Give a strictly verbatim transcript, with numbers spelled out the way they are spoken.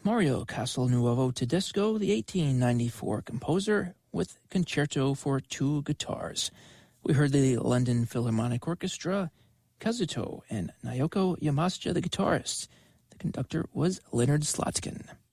Mario Castelnuovo Tedesco, the eighteen ninety-four composer, with Concerto for Two Guitars. We heard the London Philharmonic Orchestra, Kazuto, and Naoko Yamashita, the guitarist. The conductor was Leonard Slotkin.